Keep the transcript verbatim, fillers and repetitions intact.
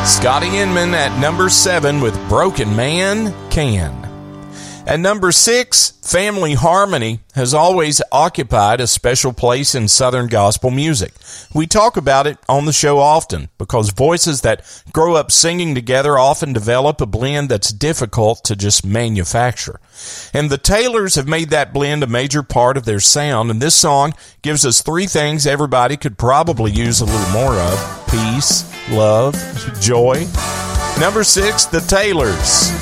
Scotty Inman at number seven with Broken Man Can. At number six, Family Harmony has always occupied a special place in Southern gospel music. We talk about it on the show often because voices that grow up singing together often develop a blend that's difficult to just manufacture. And the Taylors have made that blend a major part of their sound, and this song gives us three things everybody could probably use a little more of: peace, love, joy. Number six, the Taylors.